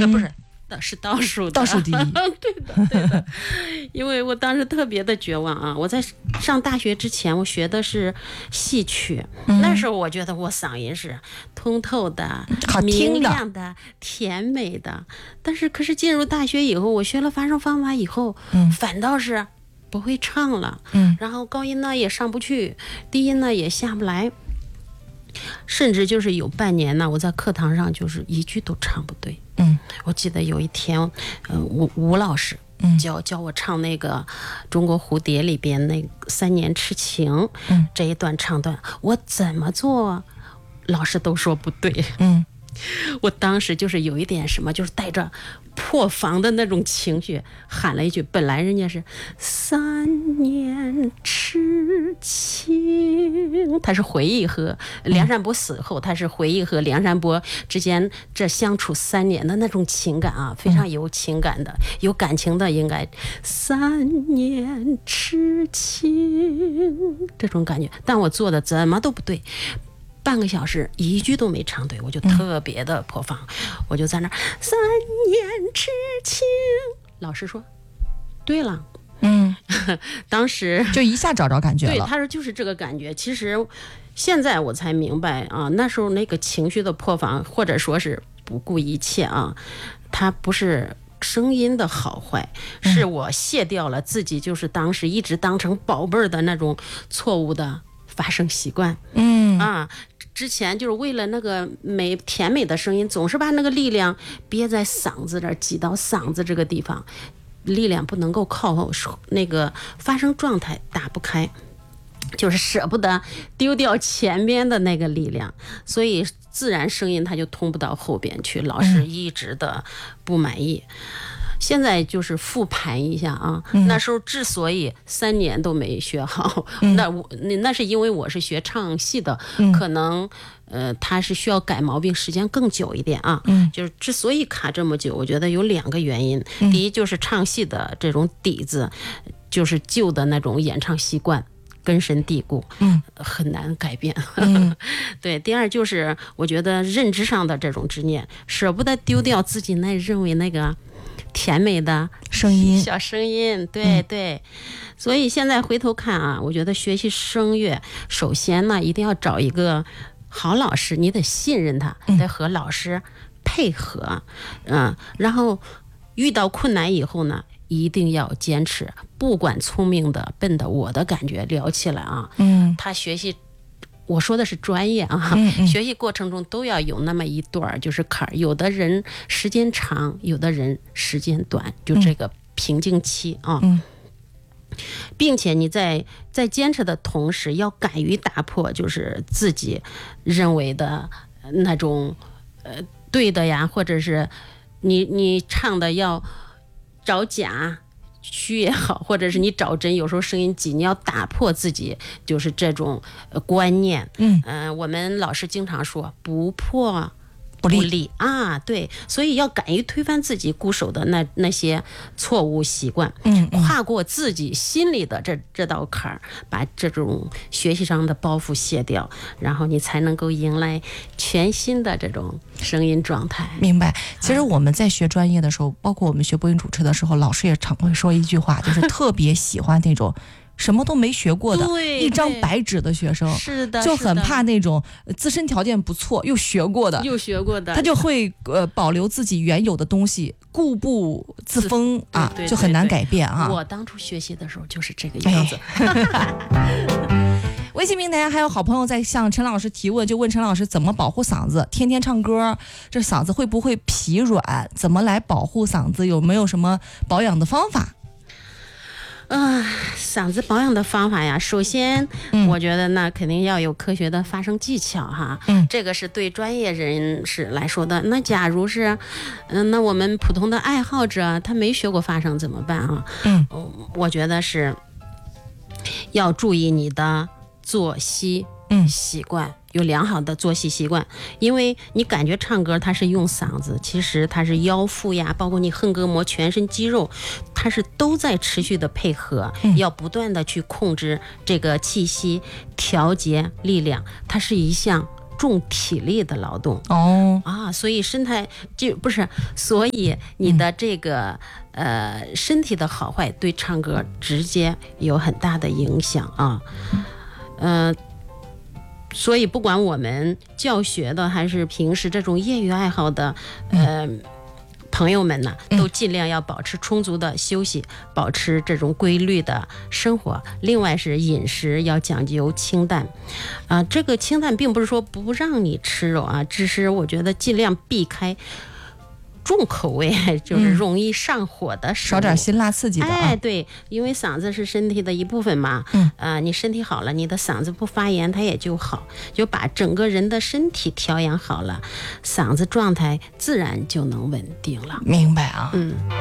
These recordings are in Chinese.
不是。是倒数第一。 对的，因为我当时特别的绝望啊！我在上大学之前，我学的是戏曲，那时候我觉得我嗓音是通透的、明亮的、甜美的。可是进入大学以后，我学了发声方法以后，反倒是不会唱了。然后高音呢也上不去，低音呢也下不来。甚至就是有半年呢，我在课堂上就是一句都唱不对。我记得有一天，吴老师教我唱那个《中国蝴蝶》里边那三年痴情，这一段唱段，我怎么做，老师都说不对。我当时就是有一点什么，就是带着破防的那种情绪喊了一句，本来人家是三年痴情，他是回忆和梁山伯死后，他是回忆和梁山伯之间这相处3年的那种情感啊，非常有情感的、有感情的，应该三年痴情这种感觉，但我做的怎么都不对。半个小时一句都没唱对，我就特别的破防，我就在那三年痴情，老师说对了。当时就一下找着感觉了。 对，他说就是这个感觉。其实现在我才明白啊，那时候那个情绪的破防，或者说是不顾一切啊，它不是声音的好坏，是我卸掉了自己就是当时一直当成宝贝儿的那种错误的发声习惯。之前就是为了那个甜美的声音，总是把那个力量憋在嗓子这儿，挤到嗓子这个地方，力量不能够靠后，那个发声状态打不开，就是舍不得丢掉前边的那个力量，所以自然声音它就通不到后边去，老师一直的不满意。现在就是复盘一下啊，那时候之所以3年都没学好，那是因为我是学唱戏的，可能他是需要改毛病时间更久一点啊。就是之所以卡这么久，我觉得有2个原因。第一就是唱戏的这种底子，就是旧的那种演唱习惯根深蒂固，很难改变。对，第二就是我觉得认知上的这种执念，舍不得丢掉自己认为那个甜美的声音， 小声音，对。所以现在回头看啊，我觉得学习声乐，首先呢，一定要找一个好老师，你得信任他，得和老师配合，然后遇到困难以后呢，一定要坚持，不管聪明的、笨的，我的感觉聊起来啊，他学习。我说的是专业啊，学习过程中都要有那么一段就是坎儿，有的人时间长，有的人时间短，就这个瓶颈期啊。并且你在坚持的同时，要敢于打破就是自己认为的那种对的呀，或者是你唱的要找假。虚也好，或者是你找真，有时候声音挤，你要打破自己就是这种观念。我们老师经常说不破不立啊，对，所以要敢于推翻自己固守的那些错误习惯，跨过自己心里的这道坎儿，把这种学习上的包袱卸掉，然后你才能够迎来全新的这种声音状态。 明白。其实我们在学专业的时候，包括我们学播音主持的时候，老师也常会说一句话，就是特别喜欢那种什么都没学过的一张白纸的学生， 是的， 就很怕那种自身条件不错又学过的，他就会保留自己原有的东西，固步自封啊，就很难改变啊。 我当初学习的时候就是这个样子。 微信平台还有好朋友在向陈老师提问，就问陈老师怎么保护嗓子，天天唱歌这嗓子会不会疲软，怎么来保护嗓子，有没有什么保养的方法？ 嗓子保养的方法呀，首先我觉得那肯定要有科学的发声技巧哈，这个是对专业人士来说的。那假如是那我们普通的爱好者，他没学过发声怎么办啊？我觉得是要注意你的作息习惯，有良好的作息习惯，因为你感觉唱歌它是用嗓子，其实它是腰腹呀，包括你横膈膜全身肌肉，它是都在持续的配合，要不断的去控制这个气息，调节力量，它是一项重体力的劳动所以所以你的这个身体的好坏对唱歌直接有很大的影响啊。所以不管我们教学的还是平时这种业余爱好的朋友们呢，都尽量要保持充足的休息，保持这种规律的生活。另外是饮食要讲究清淡，这个清淡并不是说不让你吃肉啊，只是我觉得尽量避开重口味，就是容易上火的食物， 少点辛辣刺激的对，因为嗓子是身体的一部分嘛，你身体好了，你的嗓子不发炎，它也就好，就把整个人的身体调养好了，嗓子状态自然就能稳定了。 明白啊。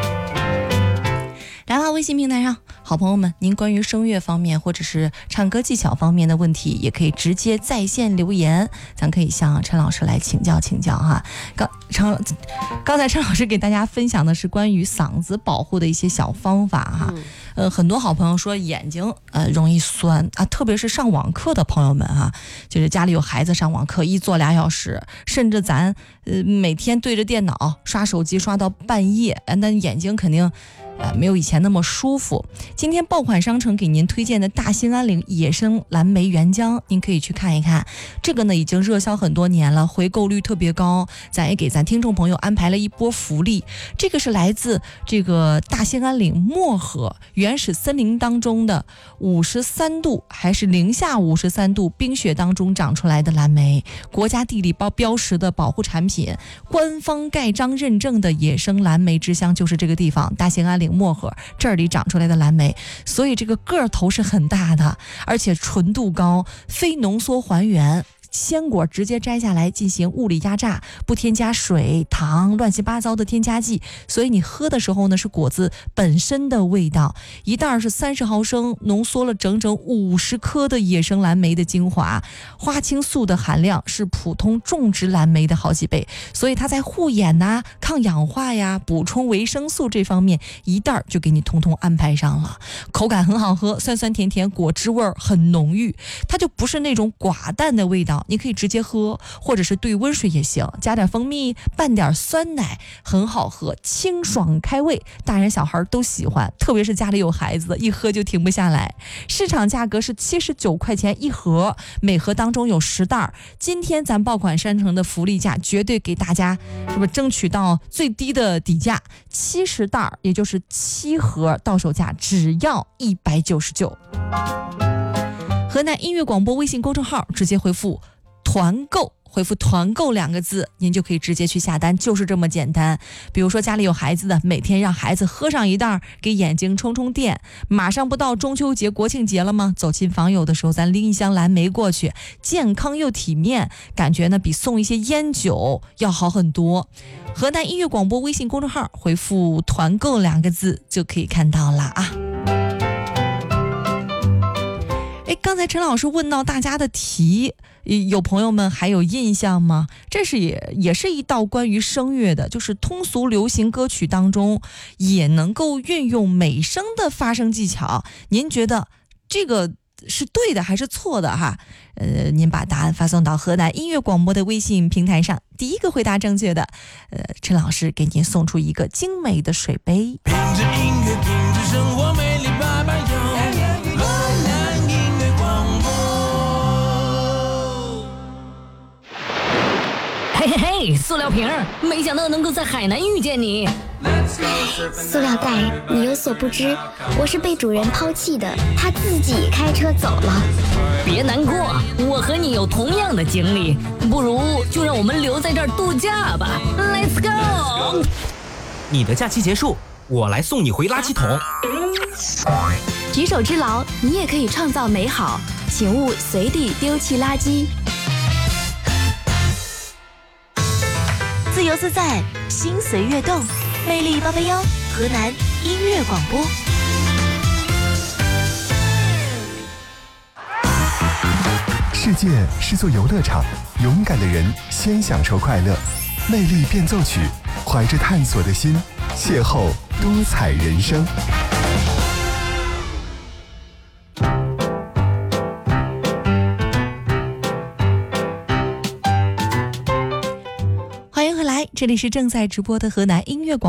来吧，微信平台上，好朋友们，您关于声乐方面或者是唱歌技巧方面的问题，也可以直接在线留言，咱可以向陈老师来请教哈。刚才陈老师给大家分享的是关于嗓子保护的一些小方法哈。很多好朋友说眼睛容易酸啊，特别是上网课的朋友们哈，就是家里有孩子上网课，一坐2小时，甚至咱每天对着电脑刷手机刷到半夜，那眼睛肯定没有以前那么舒服。今天爆款商城给您推荐的大兴安岭野生蓝莓原浆，您可以去看一看。这个呢已经热销很多年了，回购率特别高，咱也给咱听众朋友安排了一波福利。这个是来自这个大兴安岭漠河原始森林当中的53度还是零下53度冰雪当中长出来的蓝莓，国家地理标识的保护产品，官方盖章认证的野生蓝莓之乡就是这个地方，大兴安岭漠河这里长出来的蓝莓，所以这个个头是很大的，而且纯度高，非浓缩还原，鲜果直接摘下来进行物理压榨，不添加水、糖、乱七八糟的添加剂，所以你喝的时候呢是果子本身的味道。一袋是30毫升，浓缩了整整50颗的野生蓝莓的精华，花青素的含量是普通种植蓝莓的好几倍，所以它在护眼呐、抗氧化呀、补充维生素这方面一袋就给你通通安排上了。口感很好喝，酸酸甜甜，果汁味很浓郁，它就不是那种寡淡的味道，你可以直接喝，或者是兑温水也行，加点蜂蜜，拌点酸奶，很好喝，清爽开胃，大人小孩都喜欢，特别是家里有孩子的，一喝就停不下来。市场价格是79块钱一盒，每盒当中有10袋。今天咱爆款商城的福利价，绝对给大家是不是争取到最低的底价，70袋，也就是7盒，到手价只要199。河南音乐广播微信公众号直接回复团购，回复团购2个字，您就可以直接去下单，就是这么简单。比如说家里有孩子的，每天让孩子喝上一袋，给眼睛充充电。马上不到中秋节国庆节了吗？走亲访友的时候，咱拎一箱蓝莓过去，健康又体面，感觉呢比送一些烟酒要好很多。河南音乐广播微信公众号回复团购2个字就可以看到了啊。刚才陈老师问到大家的题，有朋友们还有印象吗？这是也是一道关于声乐的，就是通俗流行歌曲当中也能够运用美声的发声技巧，您觉得这个是对的还是错的哈？您把答案发送到河南音乐广播的微信平台上，第一个回答正确的，陈老师给您送出一个精美的水杯。 品质音乐，品质生活，美丽百百种。 嘿嘿嘿，塑料瓶儿，没想到能够在海南遇见你。 塑料袋，你有所不知，我是被主人抛弃的，他自己开车走了。 别难过，我和你有同样的经历，不如就让我们留在这儿度假吧。Let's go！ 你的假期结束，我来送你回垃圾桶。 举手之劳，你也可以创造美好，请勿随地丢弃垃圾。自由自在，心随悦动，魅力881，河南音乐广播。 世界是座游乐场，勇敢的人先享受快乐。魅力变奏曲，怀着探索的心，邂逅多彩人生。 这里是正在直播的河南音乐广